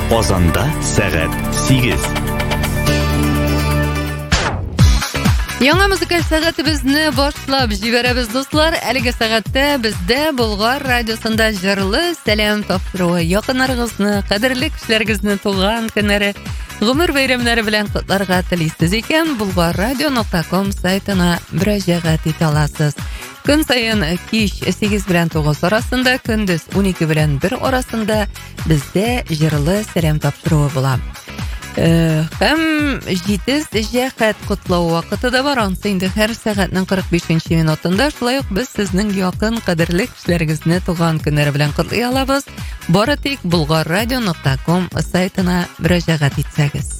Казанда сәгать 8. Яңа музыкаль сәгатебезне башлап җибәрәбез, дуслар. Әлеге сәгатьтә бездә Болгар радиосында җырлы сәлам тапшыруы, якыннарыгызны, кадерле кешеләрегезне туган көннәре, гомер бәйрәмнәре белән котларга телисез икән, bulgarradio.com сайтына мөрәҗәгать итә аласыз. Көн сайын кич 8 белән 9 арасында, көндез 12 белән 1 арасында бездә җырлы сәлам тапшыруы була. Һәм җитез җәһәт котлау вакыты да бар, ансы инде һәр сәгатьнең 45 минутында. Шулай ук без сезнең якын кадерле кешеләрегезне туган көннәре белән котлый алабыз. Бары тик bulgarradio.com сайтына мөрәҗәгать итсәгез.